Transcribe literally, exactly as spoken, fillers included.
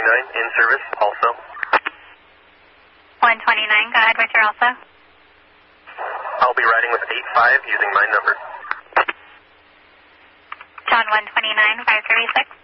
twenty-nine, in service, also. one twenty-nine, go ahead with your also. I'll be riding with eight five using my number. John one twenty-nine, five three six.